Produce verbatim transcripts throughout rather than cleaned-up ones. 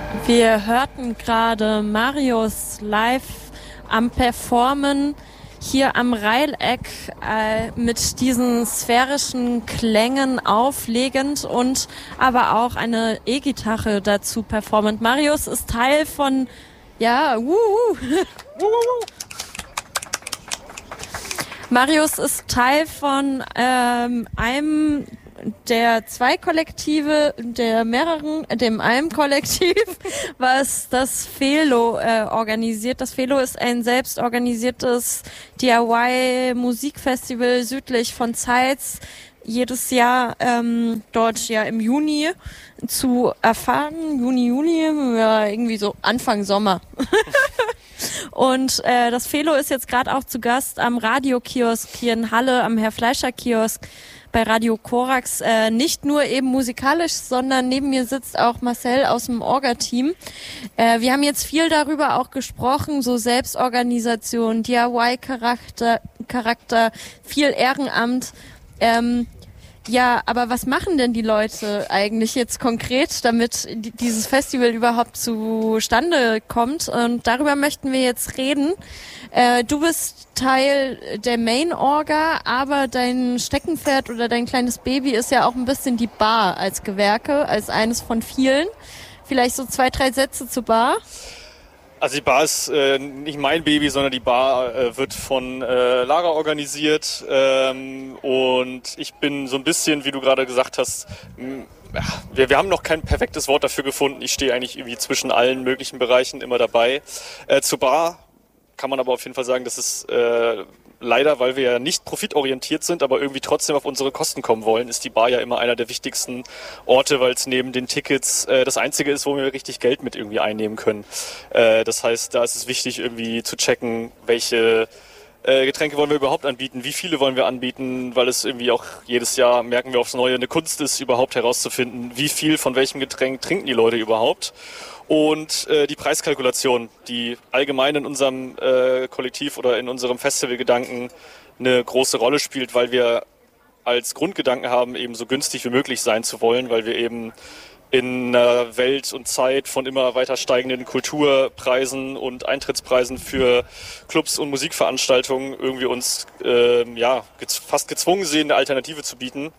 Wir hörten gerade Marius live am Performen hier am Reileck äh, mit diesen sphärischen Klängen auflegend und aber auch eine E-Gitarre dazu performend. Marius ist Teil von, ja, wuhu. Marius ist Teil von ähm, einem der zwei Kollektive, der mehreren, dem einem Kollektiv, was das Felo äh, organisiert. Das Felo ist ein selbst organisiertes D I Y-Musikfestival südlich von Zeitz, jedes Jahr ähm, dort ja im Juni zu erfahren. Juni, Juli, ja, irgendwie so Anfang Sommer. Und äh, das Felo ist jetzt gerade auch zu Gast am Radiokiosk hier in Halle, am Herr-Fleischer-Kiosk bei Radio Korax. Äh, nicht nur eben musikalisch, sondern neben mir sitzt auch Marcel aus dem Orga-Team. Äh, wir haben jetzt viel darüber auch gesprochen, so Selbstorganisation, D I Y-Charakter, Charakter, viel Ehrenamt. Ähm, Ja, aber was machen denn die Leute eigentlich jetzt konkret, damit d- dieses Festival überhaupt zustande kommt? Und darüber möchten wir jetzt reden. Äh, du bist Teil der Main-Orga, aber dein Steckenpferd oder dein kleines Baby ist ja auch ein bisschen die Bar als Gewerke, als eines von vielen. Vielleicht so zwei, drei Sätze zur Bar. Also die Bar ist äh, nicht mein Baby, sondern die Bar äh, wird von äh, Lara organisiert ähm, und ich bin so ein bisschen, wie du gerade gesagt hast, m- ja, wir, wir haben noch kein perfektes Wort dafür gefunden. Ich stehe eigentlich irgendwie zwischen allen möglichen Bereichen immer dabei. Äh, zur Bar kann man aber auf jeden Fall sagen, dass es äh, leider, weil wir ja nicht profitorientiert sind, aber irgendwie trotzdem auf unsere Kosten kommen wollen, ist die Bar ja immer einer der wichtigsten Orte, weil es neben den Tickets äh, das Einzige ist, wo wir richtig Geld mit irgendwie einnehmen können. Äh, das heißt, da ist es wichtig, irgendwie zu checken, welche äh, Getränke wollen wir überhaupt anbieten, wie viele wollen wir anbieten, weil es irgendwie auch jedes Jahr, merken wir aufs Neue, eine Kunst ist, überhaupt herauszufinden, wie viel von welchem Getränk trinken die Leute überhaupt. Und äh, die Preiskalkulation, die allgemein in unserem äh, Kollektiv oder in unserem Festivalgedanken eine große Rolle spielt, weil wir als Grundgedanken haben, eben so günstig wie möglich sein zu wollen, weil wir eben in einer Welt und Zeit von immer weiter steigenden Kulturpreisen und Eintrittspreisen für Clubs und Musikveranstaltungen irgendwie uns äh, ja gez- fast gezwungen sehen, eine Alternative zu bieten.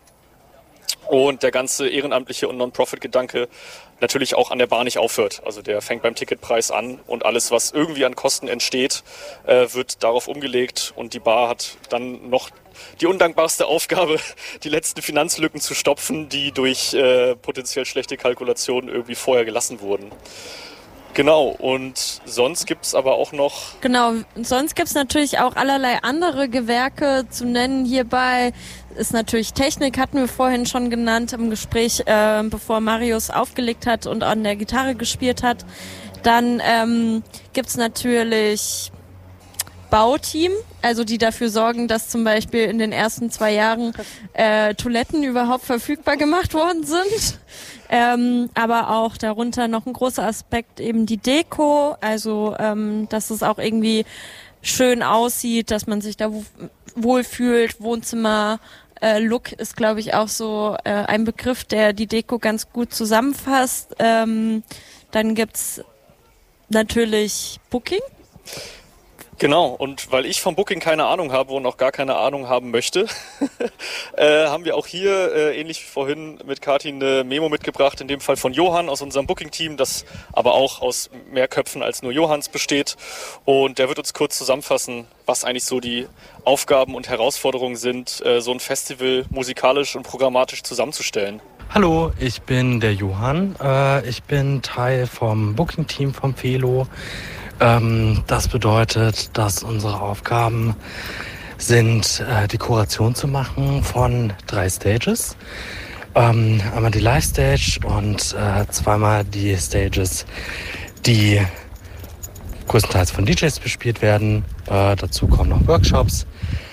Und der ganze ehrenamtliche und Non-Profit-Gedanke natürlich auch an der Bar nicht aufhört. Also der fängt beim Ticketpreis an und alles, was irgendwie an Kosten entsteht, äh, wird darauf umgelegt. Und die Bar hat dann noch die undankbarste Aufgabe, die letzten Finanzlücken zu stopfen, die durch äh, potenziell schlechte Kalkulationen irgendwie vorher gelassen wurden. Genau, und sonst gibt's aber auch noch... Genau, sonst gibt's natürlich auch allerlei andere Gewerke zu nennen. Hierbei ist natürlich Technik, hatten wir vorhin schon genannt im Gespräch, äh, bevor Marius aufgelegt hat und an der Gitarre gespielt hat. Dann ähm, gibt's natürlich Bauteam, also die dafür sorgen, dass zum Beispiel in den ersten zwei Jahren äh, Toiletten überhaupt verfügbar gemacht worden sind. Ähm, aber auch darunter noch ein großer Aspekt eben die Deko, also ähm, dass es auch irgendwie schön aussieht, dass man sich da wo- wohlfühlt. Wohnzimmer äh, Look ist, glaube ich, auch so äh, ein Begriff, der die Deko ganz gut zusammenfasst. Ähm, dann gibt's natürlich Booking. Genau, und weil ich vom Booking keine Ahnung habe und auch gar keine Ahnung haben möchte, äh, haben wir auch hier, äh, ähnlich wie vorhin mit Kathi, eine Memo mitgebracht, in dem Fall von Johann aus unserem Booking-Team, das aber auch aus mehr Köpfen als nur Johanns besteht. Und der wird uns kurz zusammenfassen, was eigentlich so die Aufgaben und Herausforderungen sind, äh, so ein Festival musikalisch und programmatisch zusammenzustellen. Hallo, ich bin der Johann. Äh, ich bin Teil vom Booking-Team vom Felo. Ähm, das bedeutet, dass unsere Aufgaben sind, äh, die Kuration zu machen von drei Stages. Ähm, einmal die Live-Stage und äh, zweimal die Stages, die größtenteils von D Js bespielt werden. Äh, dazu kommen noch Workshops.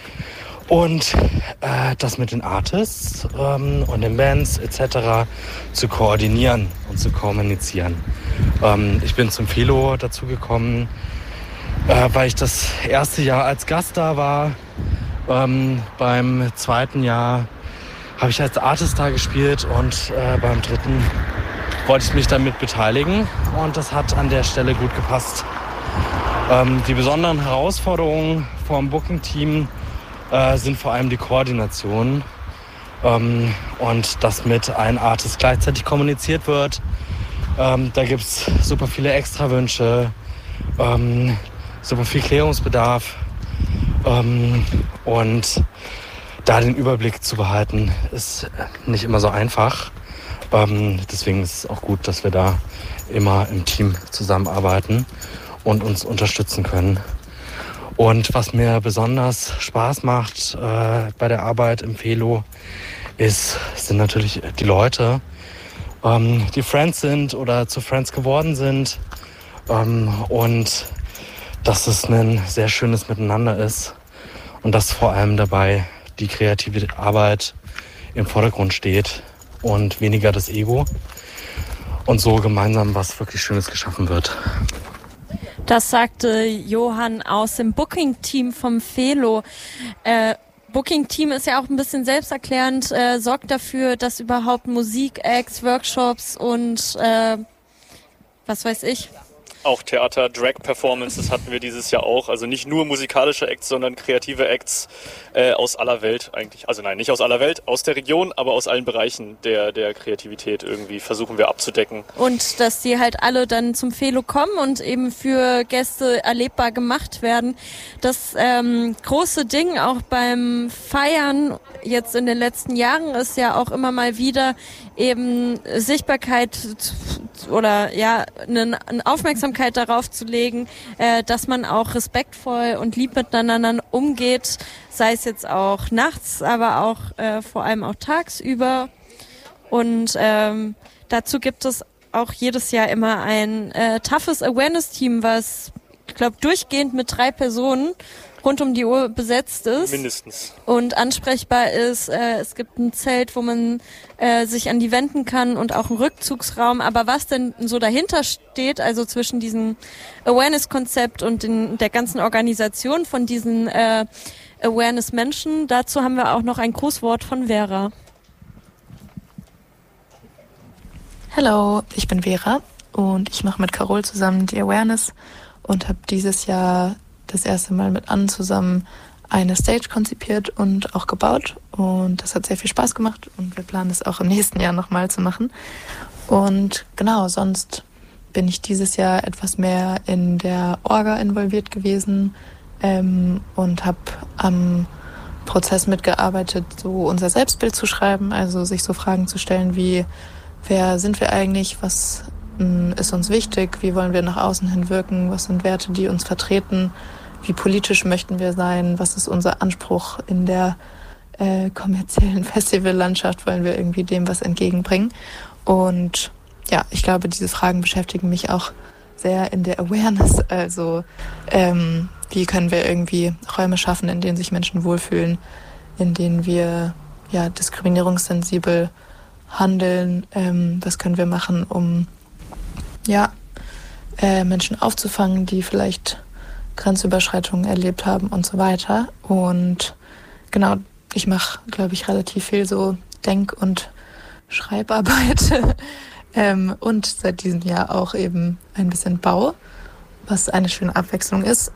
Und äh, das mit den Artists ähm, und den Bands et cetera zu koordinieren und zu kommunizieren. Ähm, ich bin zum Felo dazugekommen, äh, weil ich das erste Jahr als Gast da war. Ähm, beim zweiten Jahr habe ich als Artist da gespielt und äh, beim dritten wollte ich mich damit beteiligen und das hat an der Stelle gut gepasst. Ähm, die besonderen Herausforderungen vom Booking-Team äh, sind vor allem die Koordination ähm, und dass mit allen Artists gleichzeitig kommuniziert wird. Ähm, da gibt es super viele Extrawünsche, ähm, super viel Klärungsbedarf ähm, und da den Überblick zu behalten, ist nicht immer so einfach. Ähm, deswegen ist es auch gut, dass wir da immer im Team zusammenarbeiten und uns unterstützen können. Und was mir besonders Spaß macht äh, bei der Arbeit im Felo, ist, sind natürlich die Leute, ähm, die Friends sind oder zu Friends geworden sind. Ähm, und dass es ein sehr schönes Miteinander ist und dass vor allem dabei die kreative Arbeit im Vordergrund steht und weniger das Ego und so gemeinsam was wirklich Schönes geschaffen wird. Das sagte Johann aus dem Booking-Team vom Felo. Äh, Booking-Team ist ja auch ein bisschen selbsterklärend, äh, sorgt dafür, dass überhaupt Musik-Acts, Workshops und äh, was weiß ich, auch Theater, Drag-Performances hatten wir dieses Jahr auch. Also nicht nur musikalische Acts, sondern kreative Acts äh, aus aller Welt eigentlich. Also nein, nicht aus aller Welt, aus der Region, aber aus allen Bereichen der, der Kreativität irgendwie versuchen wir abzudecken. Und dass die halt alle dann zum Felo kommen und eben für Gäste erlebbar gemacht werden. Das ähm, große Ding auch beim Feiern jetzt in den letzten Jahren ist ja auch immer mal wieder eben Sichtbarkeit oder ja eine, eine Aufmerksamkeit darauf zu legen, äh, dass man auch respektvoll und lieb miteinander umgeht, sei es jetzt auch nachts, aber auch äh, vor allem auch tagsüber. Und ähm, dazu gibt es auch jedes Jahr immer ein äh, toughes Awareness-Team, was, ich glaube, durchgehend mit drei Personen rund um die Uhr besetzt ist. Mindestens. Und ansprechbar ist. Äh, es gibt ein Zelt, wo man äh, sich an die wenden kann und auch einen Rückzugsraum. Aber was denn so dahinter steht, also zwischen diesem Awareness-Konzept und den, der ganzen Organisation von diesen äh, Awareness-Menschen, dazu haben wir auch noch ein Grußwort von Vera. Hallo, ich bin Vera und ich mache mit Carol zusammen die Awareness und habe dieses Jahr das erste Mal mit Anne zusammen eine Stage konzipiert und auch gebaut. Und das hat sehr viel Spaß gemacht und wir planen das auch im nächsten Jahr nochmal zu machen. Und genau, sonst bin ich dieses Jahr etwas mehr in der Orga involviert gewesen ähm, und habe am Prozess mitgearbeitet, so unser Selbstbild zu schreiben, also sich so Fragen zu stellen wie, wer sind wir eigentlich, was mh, ist uns wichtig, wie wollen wir nach außen hin wirken, was sind Werte, die uns vertreten, wie politisch möchten wir sein, was ist unser Anspruch in der äh, kommerziellen Festivallandschaft, wollen wir irgendwie dem was entgegenbringen. Und ja, ich glaube, diese Fragen beschäftigen mich auch sehr in der Awareness, also ähm, wie können wir irgendwie Räume schaffen, in denen sich Menschen wohlfühlen, in denen wir ja diskriminierungssensibel handeln, ähm, was können wir machen, um ja äh, Menschen aufzufangen, die vielleicht Grenzüberschreitungen erlebt haben und so weiter. Und genau, ich mache, glaube ich, relativ viel so Denk- und Schreibarbeit ähm, und seit diesem Jahr auch eben ein bisschen Bau, was eine schöne Abwechslung ist.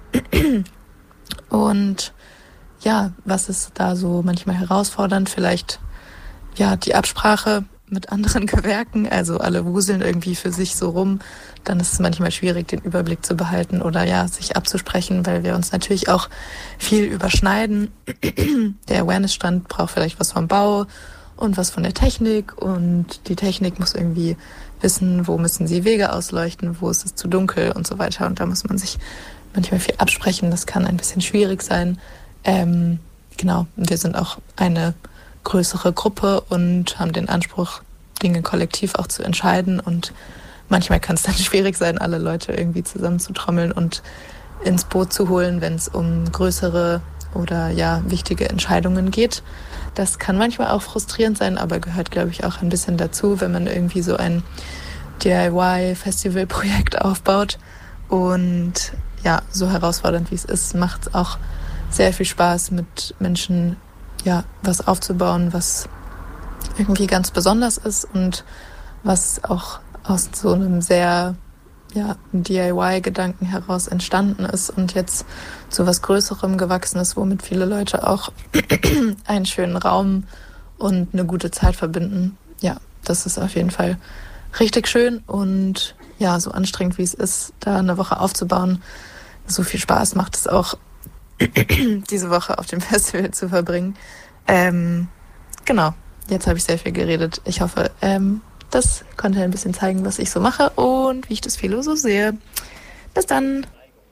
Und ja, was ist da so manchmal herausfordernd? Vielleicht ja die Absprache mit anderen Gewerken, also alle wuseln irgendwie für sich so rum, dann ist es manchmal schwierig, den Überblick zu behalten oder ja, sich abzusprechen, weil wir uns natürlich auch viel überschneiden. Der Awareness-Stand braucht vielleicht was vom Bau und was von der Technik und die Technik muss irgendwie wissen, wo müssen sie Wege ausleuchten, wo ist es zu dunkel und so weiter und da muss man sich manchmal viel absprechen, das kann ein bisschen schwierig sein. Ähm, genau, wir sind auch eine größere Gruppe und haben den Anspruch, Dinge kollektiv auch zu entscheiden und manchmal kann es dann schwierig sein, alle Leute irgendwie zusammenzutrommeln und ins Boot zu holen, wenn es um größere oder ja wichtige Entscheidungen geht. Das kann manchmal auch frustrierend sein, aber gehört, glaube ich, auch ein bisschen dazu, wenn man irgendwie so ein D I Y-Festivalprojekt aufbaut. Und ja, so herausfordernd wie es ist, macht es auch sehr viel Spaß, mit Menschen ja was aufzubauen, was irgendwie ganz besonders ist und was auch aus so einem sehr ja, D I Y-Gedanken heraus entstanden ist und jetzt zu was Größerem gewachsen ist, womit viele Leute auch einen schönen Raum und eine gute Zeit verbinden. Ja, das ist auf jeden Fall richtig schön und ja, so anstrengend wie es ist, da eine Woche aufzubauen, so viel Spaß macht es auch, diese Woche auf dem Festival zu verbringen. Ähm, genau, jetzt habe ich sehr viel geredet. Ich hoffe, ähm, das konnte ein bisschen zeigen, was ich so mache und wie ich das Philo so sehe. Bis dann!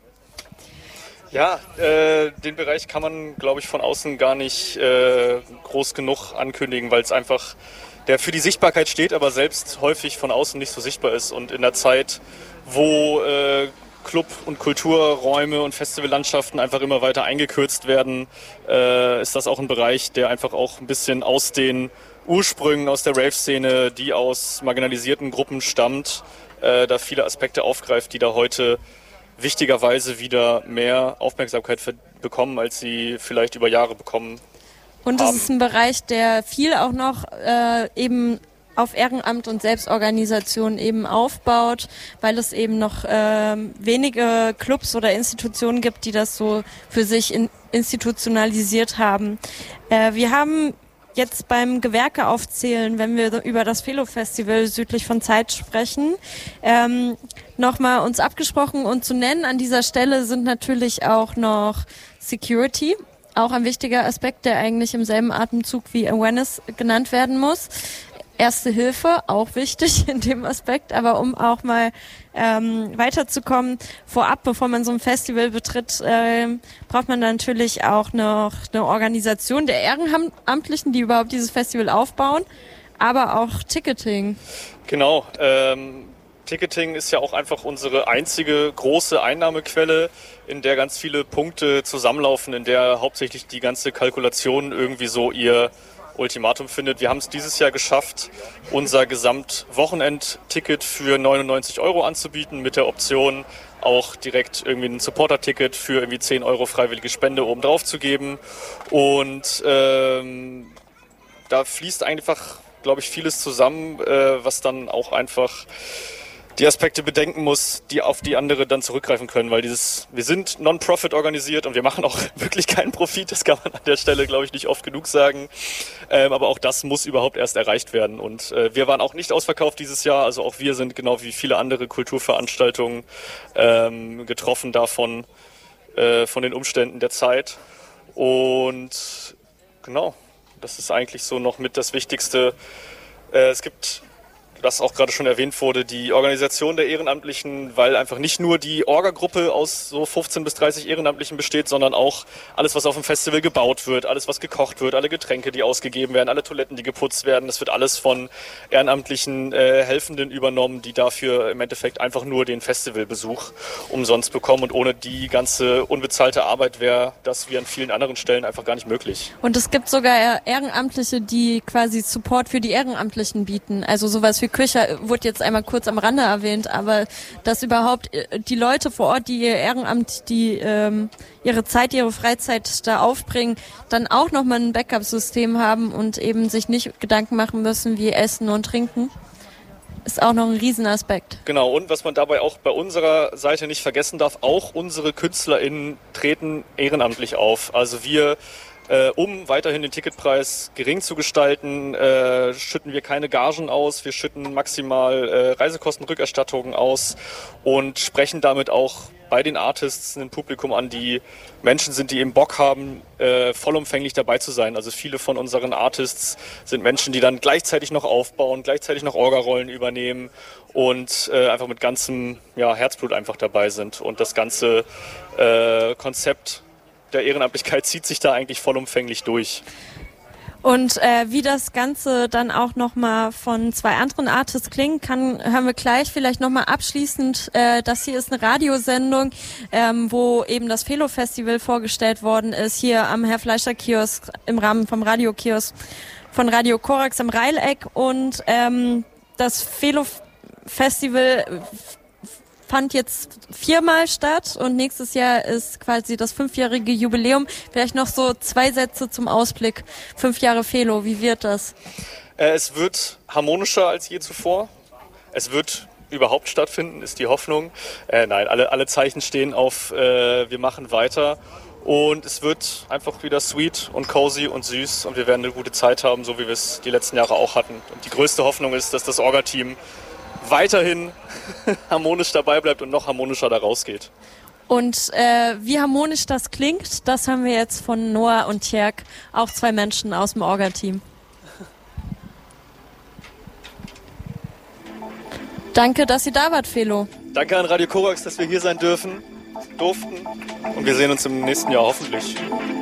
Ja, äh, den Bereich kann man, glaube ich, von außen gar nicht äh, groß genug ankündigen, weil es einfach der für die Sichtbarkeit steht, aber selbst häufig von außen nicht so sichtbar ist. Und in der Zeit, wo äh, Club- und Kulturräume und Festivallandschaften einfach immer weiter eingekürzt werden, äh, ist das auch ein Bereich, der einfach auch ein bisschen aus den Ursprüngen aus der Rave-Szene, die aus marginalisierten Gruppen stammt, äh, da viele Aspekte aufgreift, die da heute wichtigerweise wieder mehr Aufmerksamkeit bekommen, als sie vielleicht über Jahre bekommen. Und es ist ein Bereich, der viel auch noch äh, eben auf Ehrenamt und Selbstorganisation eben aufbaut, weil es eben noch äh, wenige Clubs oder Institutionen gibt, die das so für sich in, institutionalisiert haben. Äh, wir haben jetzt beim Gewerke aufzählen, wenn wir über das Philo-Festival südlich von Zeitz sprechen, ähm, nochmal uns abgesprochen und zu nennen an dieser Stelle sind natürlich auch noch Security, auch ein wichtiger Aspekt, der eigentlich im selben Atemzug wie Awareness genannt werden muss. Erste Hilfe, auch wichtig in dem Aspekt, aber um auch mal ähm, weiterzukommen, vorab, bevor man so ein Festival betritt, äh, braucht man natürlich auch noch eine Organisation der Ehrenamtlichen, die überhaupt dieses Festival aufbauen, aber auch Ticketing. Genau, ähm, Ticketing ist ja auch einfach unsere einzige große Einnahmequelle, in der ganz viele Punkte zusammenlaufen, in der hauptsächlich die ganze Kalkulation irgendwie so ihr Ultimatum findet. Wir haben es dieses Jahr geschafft, unser Gesamtwochenend-Ticket für neunundneunzig Euro anzubieten, mit der Option auch direkt irgendwie ein Supporter-Ticket für irgendwie zehn Euro freiwillige Spende oben drauf zu geben. Und ähm, da fließt einfach, glaube ich, vieles zusammen, äh, was dann auch einfach die Aspekte bedenken muss, die auf die andere dann zurückgreifen können, weil dieses, wir sind Non-Profit organisiert und wir machen auch wirklich keinen Profit, das kann man an der Stelle, glaube ich, nicht oft genug sagen, ähm, aber auch das muss überhaupt erst erreicht werden und äh, wir waren auch nicht ausverkauft dieses Jahr, also auch wir sind genau wie viele andere Kulturveranstaltungen ähm, getroffen davon, äh, von den Umständen der Zeit und genau, das ist eigentlich so noch mit das Wichtigste. Äh, es gibt das auch gerade schon erwähnt wurde, die Organisation der Ehrenamtlichen, weil einfach nicht nur die Orga-Gruppe aus so fünfzehn bis dreißig Ehrenamtlichen besteht, sondern auch alles, was auf dem Festival gebaut wird, alles, was gekocht wird, alle Getränke, die ausgegeben werden, alle Toiletten, die geputzt werden. Das wird alles von ehrenamtlichen äh, Helfenden übernommen, die dafür im Endeffekt einfach nur den Festivalbesuch umsonst bekommen. Und ohne die ganze unbezahlte Arbeit wäre das wie an vielen anderen Stellen einfach gar nicht möglich. Und es gibt sogar Ehrenamtliche, die quasi Support für die Ehrenamtlichen bieten. Also sowas wie Küche wurde jetzt einmal kurz am Rande erwähnt, aber dass überhaupt die Leute vor Ort, die ihr Ehrenamt, die ähm, ihre Zeit, ihre Freizeit da aufbringen, dann auch nochmal ein Backup-System haben und eben sich nicht Gedanken machen müssen, wie Essen und Trinken, ist auch noch ein Riesenaspekt. Genau, und was man dabei auch bei unserer Seite nicht vergessen darf, auch unsere KünstlerInnen treten ehrenamtlich auf. Also wir Äh, um weiterhin den Ticketpreis gering zu gestalten, äh, schütten wir keine Gagen aus, wir schütten maximal äh, Reisekostenrückerstattungen aus und sprechen damit auch bei den Artists ein Publikum an, die Menschen sind, die eben Bock haben, äh, vollumfänglich dabei zu sein. Also viele von unseren Artists sind Menschen, die dann gleichzeitig noch aufbauen, gleichzeitig noch Orga-Rollen übernehmen und äh, einfach mit ganzem ja, Herzblut einfach dabei sind. Und das ganze äh, Konzept der Ehrenamtlichkeit zieht sich da eigentlich vollumfänglich durch. Und äh, wie das Ganze dann auch nochmal von zwei anderen Artists klingen kann, hören wir gleich vielleicht nochmal abschließend. Äh, das hier ist eine Radiosendung, ähm, wo eben das Philo-Festival vorgestellt worden ist, hier am Herr-Fleischer-Kiosk im Rahmen vom Radiokiosk von Radio Korax am Reileck. Und ähm, das Philo-Festival fand jetzt viermal statt und nächstes Jahr ist quasi das fünfjährige Jubiläum. Vielleicht noch so zwei Sätze zum Ausblick. Fünf Jahre Philo, wie wird das? Äh, es wird harmonischer als je zuvor. es wird überhaupt stattfinden, ist die Hoffnung. Äh, nein, alle, alle Zeichen stehen auf, äh, wir machen weiter. Und es wird einfach wieder sweet und cozy und süß und wir werden eine gute Zeit haben, so wie wir es die letzten Jahre auch hatten. Und die größte Hoffnung ist, dass das Orga-Team weiterhin harmonisch dabei bleibt und noch harmonischer da rausgeht. Und äh, wie harmonisch das klingt, das haben wir jetzt von Noah und Tjerk, auch zwei Menschen aus dem Orga-Team. Danke, dass ihr da wart, Felo. Danke an Radio Korax, dass wir hier sein dürfen, durften und wir sehen uns im nächsten Jahr hoffentlich.